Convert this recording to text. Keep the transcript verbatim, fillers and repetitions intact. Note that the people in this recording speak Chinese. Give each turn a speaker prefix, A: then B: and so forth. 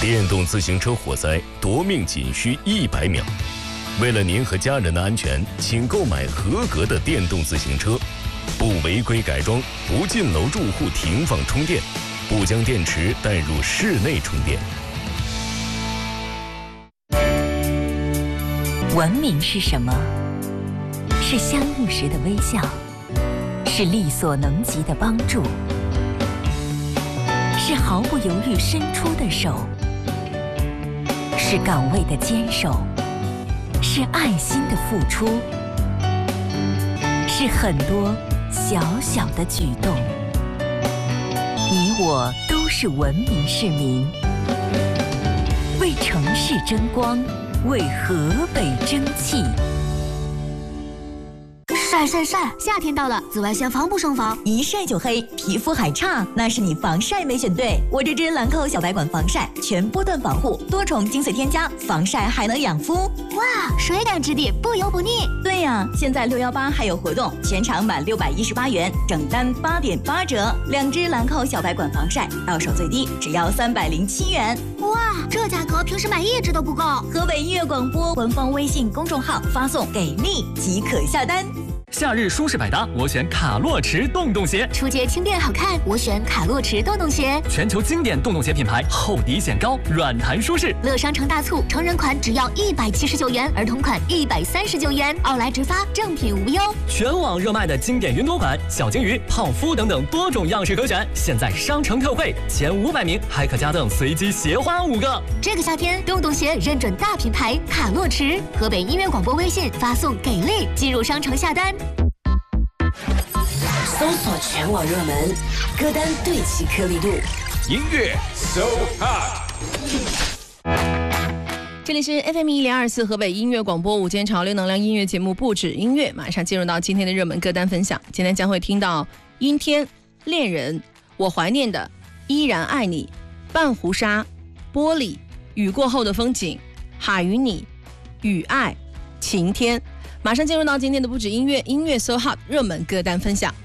A: 电动自行车火灾夺命仅需一百秒。为了您和家人的安全，请购买合格的电动自行车，不违规改装，不进楼住户停放充电，不将电池带入室内充电。
B: 文明是什么？是相遇时的微笑，是力所能及的帮助，是毫不犹豫伸出的手，是岗位的坚守，是爱心的付出，是很多小小的举动。你我都是文明市民，为城市争光，为河北争气。
C: 晒晒晒！夏天到了，紫外线防不胜防，
D: 一晒就黑，皮肤还差，那是你防晒没选对。我这支兰蔻小白管防晒，全波段防护，多重精粹添加，防晒还能养肤。
C: 哇，水感质地，不油不腻。
D: 对呀，现在六一八还有活动，全场满六百一十八元，整单八点八折。两支兰蔻小白管防晒，到手最低只要三百零七元。
C: 哇，这价格平时买一支都不够。
D: 河北音乐广播官方微信公众号发送给力即可下单。
E: 夏日舒适百搭，我选卡洛驰洞洞鞋。
C: 出街轻便好看，我选卡洛驰洞洞鞋。
E: 全球经典洞洞鞋品牌，厚底显高，软弹舒适。
C: 乐商城大促，成人款只要一百七十九元，儿童款一百三十九元，奥莱直发，正品无忧。
E: 全网热卖的经典云朵款、小金鱼、泡芙等等多种样式可选，现在商城特惠，前五百名还可加赠随机鞋花五个。
C: 这个夏天，洞洞鞋认准大品牌卡洛驰。河北音乐广播微信发送给力，进入商城下单。
F: 搜索全网热门歌单，对齐颗粒度，
G: 音乐 So Hot。
H: 这里是 F M 一零二四河北音乐广播午间潮流能量音乐节目不止音乐，马上进入到今天的热门歌单分享。今天将会听到阴天、恋人、我怀念的、依然爱你、半湖沙、玻璃、雨过后的风景、海与你、雨爱、晴天。马上进入到今天的不止音乐音乐 So Hot 热门歌单分享。